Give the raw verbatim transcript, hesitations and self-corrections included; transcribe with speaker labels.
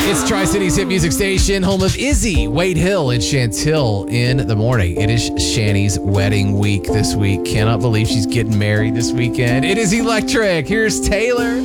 Speaker 1: It's Tri-Cities Hit Music Station, home of Izzy, Wade Hill, and Chantil in the morning. It is Shani's wedding week this week. Cannot believe she's getting married this weekend. It is electric. Here's Taylor.